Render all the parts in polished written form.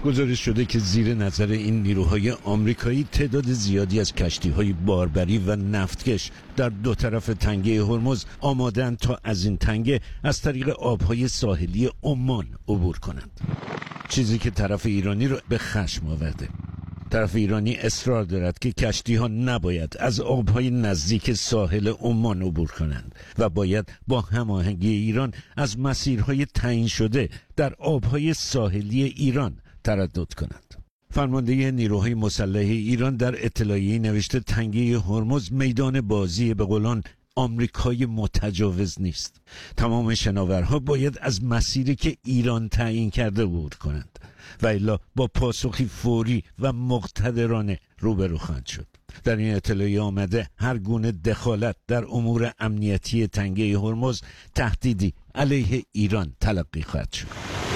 گزارش شده که زیر نظر این نیروهای آمریکایی تعداد زیادی از کشتی‌های باربری و نفتکش در دو طرف تنگه هرمز آماده‌اند تا از این تنگه از طریق آبهای ساحلی عمان عبور کنند، چیزی که طرف ایرانی را به خشم آورده. طرف ایرانی اصرار دارد که کشتی‌ها نباید از آبهای نزدیک ساحل عمان عبور کنند و باید با هماهنگی ایران از مسیرهای تعیین شده در آبهای ساحلی ایران تردد کنند. فرمانده نیروهای مسلح ایران در اطلاعیه‌ای نوشته تنگه هرمز میدان بازی به قولان آمریکای متجاوز نیست. تمام شناورها باید از مسیری که ایران تعیین کرده عبور کنند و الا با پاسخی فوری و مقتدرانه روبرو خواهند شد. در این اطلاعیه آمده هر گونه دخالت در امور امنیتی تنگه هرمز تهدیدی علیه ایران تلقی خواهد شد.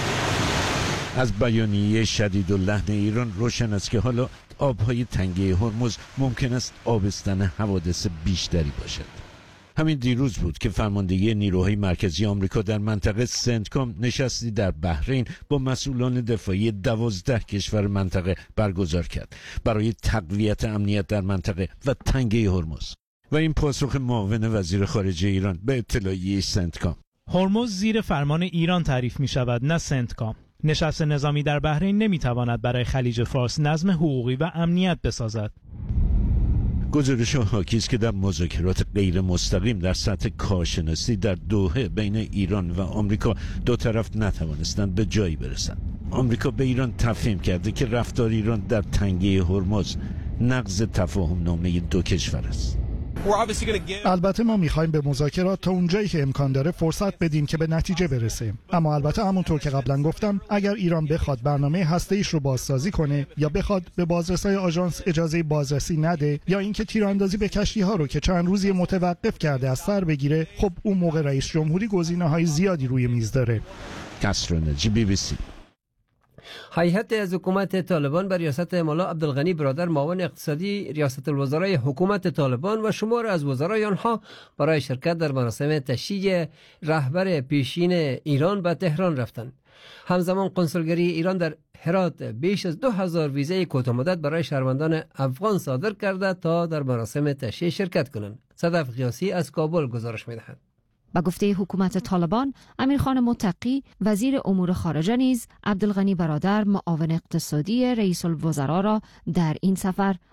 از بیانیه شدیداللحن ایران روشن است که حالا آبهای تنگه هرمز ممکن است آبستن حوادث بیشتری باشد. همین دیروز بود که فرماندهی نیروهای مرکزی آمریکا در منطقه سنتکام نشستی در بحرین با مسئولان دفاعی 12 کشور منطقه برگزار کرد برای تقویت امنیت در منطقه و تنگه هرمز. و این پاسخ معاون وزیر خارجه ایران به اطلاعیه سنتکام: هرمز زیر فرمان ایران تعریف می شود، نه سنتکام. نشست نظامی در بحرین نمی تواند برای خلیج فارس نظم حقوقی و امنیت بسازد. گزارش حاکی است که در مذاکرات غیر مستقیم در سطح کارشناسی در دوحه بین ایران و آمریکا دو طرف نتوانستند به جایی برسند. آمریکا به ایران تفهیم کرده که رفتار ایران در تنگه هرمز نقض تفاهم نامه دو کشور است. البته ما میخوایم به مذاکرات تا اونجایی که امکان داره فرصت بدیم که به نتیجه برسیم، اما البته همونطور که قبلا گفتم اگر ایران بخواد برنامه هسته‌ایش رو بازسازی کنه یا بخواد به بازرسای آژانس اجازه بازرسی نده یا اینکه تیراندازی به کشتی‌ها رو که چند روزی متوقف کرده از سر بگیره، خب اون موقع رئیس جمهوری گزینه‌های زیادی روی میز داره. کسرانجی BBC. هیئت از حکومت طالبان بر ریاست مولا عبدالغنی برادر معاون اقتصادی ریاست الوزرای حکومت طالبان و شمار از وزرای آنها برای شرکت در مراسم تشییع رهبر پیشین ایران به تهران رفتند. همزمان کنسولگری ایران در هرات بیش از 2000 ویزای کوتاه‌مدت برای شهروندان افغان صادر کرده تا در مراسم تشییع شرکت کنند. صدف قیاسی از کابل گزارش می‌دهد. با گفته حکومت طالبان، امیرخان متقی وزیر امور خارجه نیز عبدالغنی برادر معاون اقتصادی رئیس الوزراء را در این سفر